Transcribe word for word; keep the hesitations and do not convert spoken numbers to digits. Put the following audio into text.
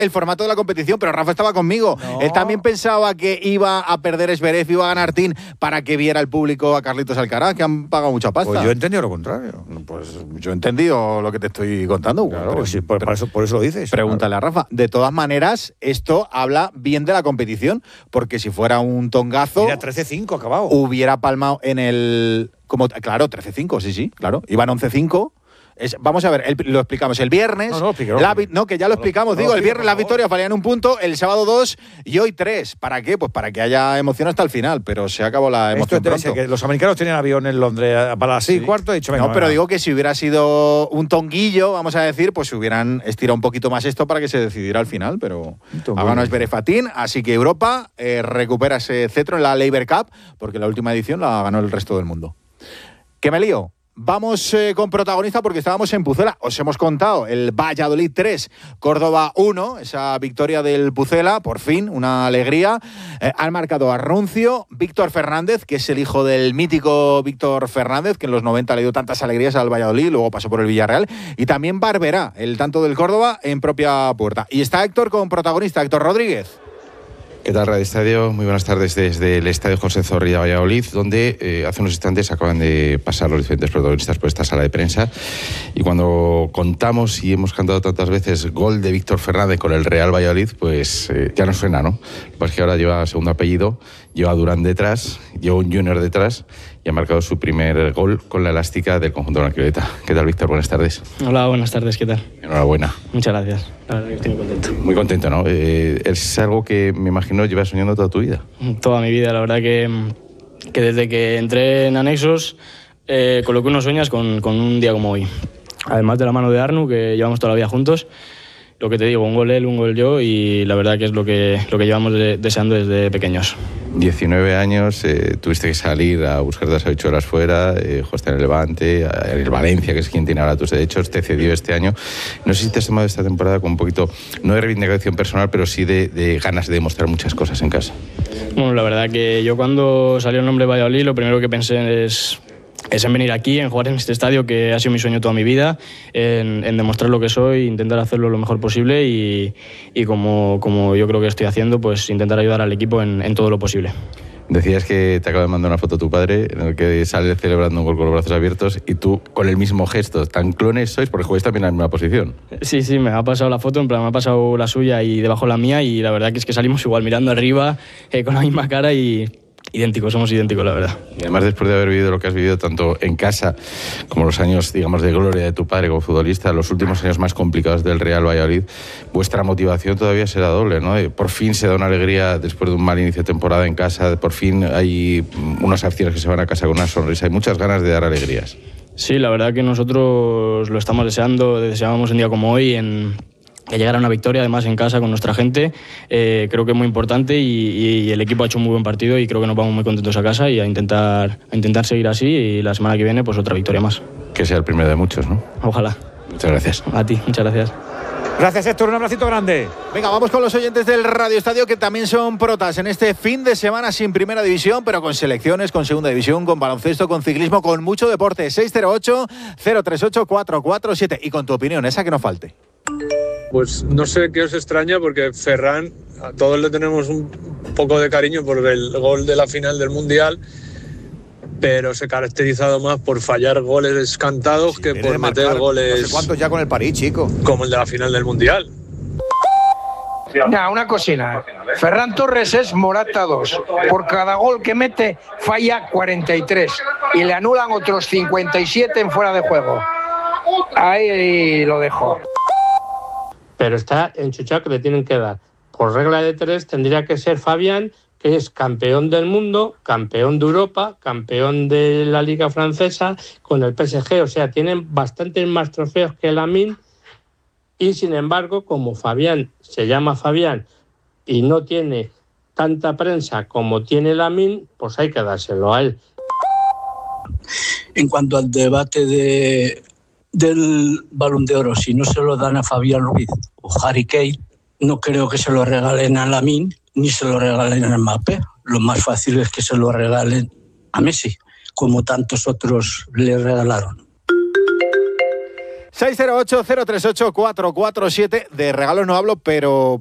el formato de la competición, pero Rafa estaba conmigo. No. Él también pensaba que iba a perder Zverev, iba a ganar Tin para que viera el público a Carlitos Alcaraz, que han pagado mucha pasta. Pues yo he entendido lo contrario. Pues yo he entendido lo que te estoy contando. Claro, pero, sí, por, por, eso, por eso lo dices. Pregúntale claro. a Rafa. De todas maneras, esto habla bien de la competición, porque si fuera un tongazo... Mira, trece cinco acabado. Hubiera palmado en el... Como, claro, trece cinco, sí, sí, claro. Iban once cinco. Es, vamos a ver, el, lo explicamos. El viernes, no, no, explico, la, no, que ya lo explicamos, no, digo, no, el viernes las victorias valían un punto, el sábado dos y hoy tres. ¿Para qué? Pues para que haya emoción hasta el final, pero se acabó la emoción pronto. Que los americanos tenían avión en Londres para las seis y cuarto, he dicho, venga, no, pero venga. digo que si hubiera sido un tonguillo, vamos a decir, pues hubieran estirado un poquito más esto para que se decidiera al final, pero ha ganado Zverev, así que Europa eh, recupera ese cetro en la Laver Cup, porque la última edición la ganó el resto del mundo. ¿Qué me lío? Vamos eh, con protagonista porque estábamos en Pucela. Os hemos contado el Valladolid tres, Córdoba uno, esa victoria del Pucela, por fin, una alegría. Eh, han marcado a Runcio, Víctor Fernández, que es el hijo del mítico Víctor Fernández, que en los noventa le dio tantas alegrías al Valladolid, luego pasó por el Villarreal. Y también Barberá, el tanto del Córdoba, en propia puerta. Y está Héctor con protagonista, Héctor Rodríguez. ¿Qué tal, Radio Estadio? Muy buenas tardes desde el Estadio José Zorrilla Valladolid, donde eh, hace unos instantes acaban de pasar los diferentes protagonistas por esta sala de prensa. Y cuando contamos y hemos cantado tantas veces gol de Víctor Fernández con el Real Valladolid, pues eh, ya nos suena, ¿no? Pues que ahora lleva segundo apellido, lleva Durán detrás, lleva un Junior detrás y ha marcado su primer gol con la elástica del conjunto blanquivioleta. ¿Qué tal, Víctor? Buenas tardes. Hola, buenas tardes, ¿qué tal? Enhorabuena. Muchas gracias. La verdad que estoy muy contento. Muy contento, ¿no? Eh, es algo que me imagino llevas soñando toda tu vida. Toda mi vida, la verdad que, que desde que entré en Anexos eh, con lo que uno sueñas con, con un día como hoy. Además de la mano de Arnu, que llevamos toda la vida juntos, lo que te digo, un gol él, un gol yo, y la verdad que es lo que, lo que llevamos de, deseando desde pequeños. diecinueve años, eh, tuviste que salir a buscar las habichuelas fuera, eh, jugaste en el Levante, en el Valencia, que es quien tiene ahora tus derechos, te cedió este año. No sé si te has tomado esta temporada con un poquito, no de reivindicación personal, pero sí de, de ganas de demostrar muchas cosas en casa. Bueno, la verdad que yo cuando salió el nombre Valladolid, lo primero que pensé es... es en venir aquí, en jugar en este estadio que ha sido mi sueño toda mi vida, en, en demostrar lo que soy, intentar hacerlo lo mejor posible y, y como, como yo creo que estoy haciendo, pues intentar ayudar al equipo en, en todo lo posible. Decías que te acaba de mandar una foto tu padre en el que sale celebrando un gol con los brazos abiertos y tú con el mismo gesto. ¿Tan clones sois? Porque jugáis también en la misma posición. Sí, sí, me ha pasado la foto, en plan me ha pasado la suya y debajo la mía y la verdad que es que salimos igual mirando arriba eh, con la misma cara y... idénticos, somos idénticos, la verdad. Y además, después de haber vivido lo que has vivido tanto en casa como los años, digamos, de gloria de tu padre como futbolista, los últimos años más complicados del Real Valladolid, vuestra motivación todavía será doble, ¿no? Por fin se da una alegría después de un mal inicio de temporada en casa, por fin hay unas aficiones que se van a casa con una sonrisa, hay muchas ganas de dar alegrías. Sí, la verdad que nosotros lo estamos deseando, deseábamos un día como hoy en... que llegara una victoria además en casa con nuestra gente, eh, creo que es muy importante y, y el equipo ha hecho un muy buen partido y creo que nos vamos muy contentos a casa y a intentar, a intentar seguir así y la semana que viene pues otra victoria más. Que sea el primero de muchos, ¿no? Ojalá. Muchas gracias. A ti, muchas gracias. Gracias, Héctor, un abracito grande. Venga, vamos con los oyentes del Radio Estadio que también son protas en este fin de semana sin primera división, pero con selecciones, con segunda división, con baloncesto, con ciclismo, con mucho deporte. seis cero ocho, cero tres ocho, cuatro cuatro siete y con tu opinión, esa que no falte. Pues no sé qué os extraña porque Ferran, a todos le tenemos un poco de cariño por el gol de la final del Mundial, pero se ha caracterizado más por fallar goles cantados sí, que por meter marcar, goles... No sé cuántos ya con el París, chico. Como el de la final del Mundial. Nah, una cocina. Ferran Torres es Morata dos. Por cada gol que mete falla cuarenta y tres y le anulan otros cincuenta y siete en fuera de juego. Ahí lo dejo. Pero está enchuchado que le tienen que dar. Por regla de tres tendría que ser Fabián, que es campeón del mundo, campeón de Europa, campeón de la Liga Francesa con el P S G. O sea, tienen bastantes más trofeos que Lamine y, sin embargo, como Fabián se llama Fabián y no tiene tanta prensa como tiene Lamine, pues hay que dárselo a él. En cuanto al debate de... del Balón de Oro, si no se lo dan a Fabián Ruiz o Harry Kane, no creo que se lo regalen a Lamine ni se lo regalen a Mbappé. Lo más fácil es que se lo regalen a Messi, como tantos otros le regalaron. seis cero ocho, cero tres ocho, cuatro cuatro siete. De regalos no hablo, pero